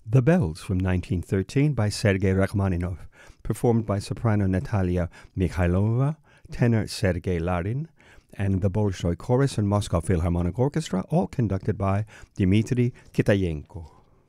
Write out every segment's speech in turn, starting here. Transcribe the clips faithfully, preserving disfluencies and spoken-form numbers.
The Bells from nineteen thirteen by Sergei Rachmaninoff, performed by soprano Natalia Mikhailova, tenor Sergei Larin, and the Bolshoi Chorus and Moscow Philharmonic Orchestra, all conducted by Dmitry Kitayenko.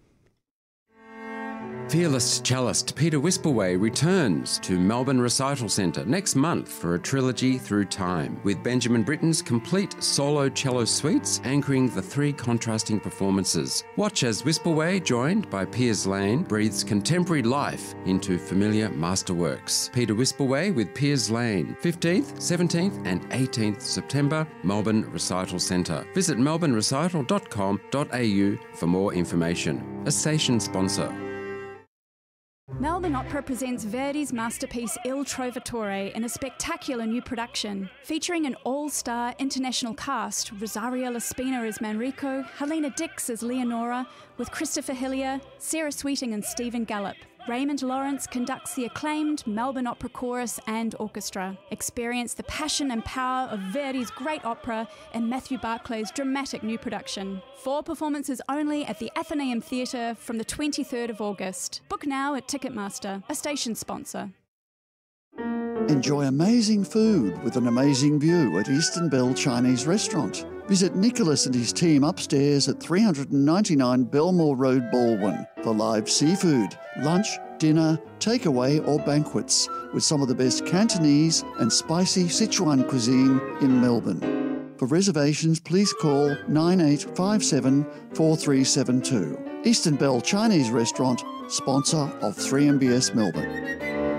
Fearless cellist Peter Wispelwey returns to Melbourne Recital Centre next month for a trilogy through time, with Benjamin Britten's complete solo cello suites anchoring the three contrasting performances. Watch as Wispelwey, joined by Piers Lane, breathes contemporary life into familiar masterworks. Peter Wispelwey with Piers Lane, fifteenth, seventeenth and eighteenth September, Melbourne Recital Centre. Visit melbourne recital dot com dot a u for more information. A station sponsor. Melbourne Opera presents Verdi's masterpiece Il Trovatore in a spectacular new production, featuring an all-star international cast: Rosario Laspina as Manrico, Helena Dix as Leonora, with Christopher Hillier, Sarah Sweeting and Stephen Gallop. Raymond Lawrence conducts the acclaimed Melbourne Opera Chorus and Orchestra. Experience the passion and power of Verdi's great opera in Matthew Barclay's dramatic new production. Four performances only at the Athenaeum Theatre from the twenty-third of August. Book now at Ticketmaster, a station sponsor. Enjoy amazing food with an amazing view at Eastern Bell Chinese Restaurant. Visit Nicholas and his team upstairs at three ninety-nine Belmore Road, Baldwin, for live seafood, lunch, dinner, takeaway or banquets with some of the best Cantonese and spicy Sichuan cuisine in Melbourne. For reservations, please call nine eight five seven, four three seven two. Eastern Bell Chinese Restaurant, sponsor of three M B S Melbourne.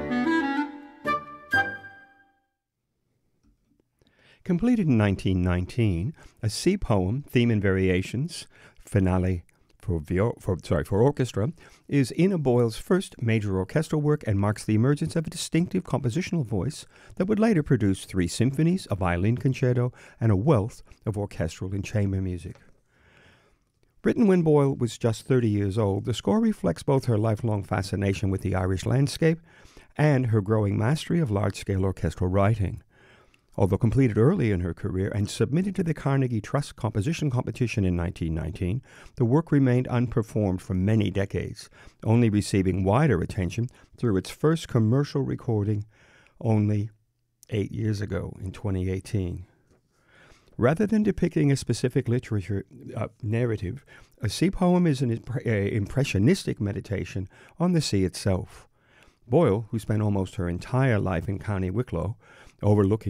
Completed in nineteen nineteen, a sea poem, theme and variations, finale for, vio- for, sorry, for orchestra, is Ina Boyle's first major orchestral work and marks the emergence of a distinctive compositional voice that would later produce three symphonies, a violin concerto, and a wealth of orchestral and chamber music. Written when Boyle was just thirty years old, the score reflects both her lifelong fascination with the Irish landscape and her growing mastery of large-scale orchestral writing. Although completed early in her career and submitted to the Carnegie Trust Composition Competition in nineteen nineteen, the work remained unperformed for many decades, only receiving wider attention through its first commercial recording only eight years ago in twenty eighteen. Rather than depicting a specific literature uh, narrative, a sea poem is an impre- uh, impressionistic meditation on the sea itself. Boyle, who spent almost her entire life in County Wicklow, overlooking